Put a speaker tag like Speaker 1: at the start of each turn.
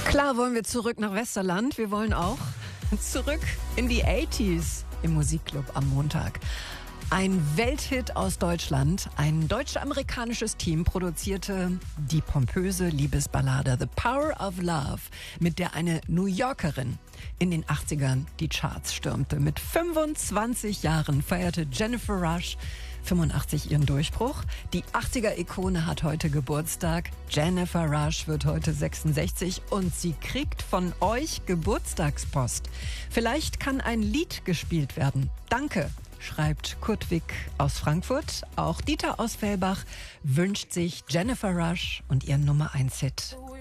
Speaker 1: Klar wollen wir zurück nach Westerland. Wir wollen auch zurück in die 80s im Musikclub am Montag. Ein Welthit aus Deutschland, ein deutsch-amerikanisches Team produzierte die pompöse Liebesballade The Power of Love, mit der eine New Yorkerin in den 80ern die Charts stürmte. Mit 25 Jahren feierte Jennifer Rush 85 ihren Durchbruch. Die 80er-Ikone hat heute Geburtstag. Jennifer Rush wird heute 66 und sie kriegt von euch Geburtstagspost. Vielleicht kann ein Lied gespielt werden. Danke, schreibt Kurt Wick aus Frankfurt. Auch Dieter aus Fellbach wünscht sich Jennifer Rush und ihren Nummer 1 Hit.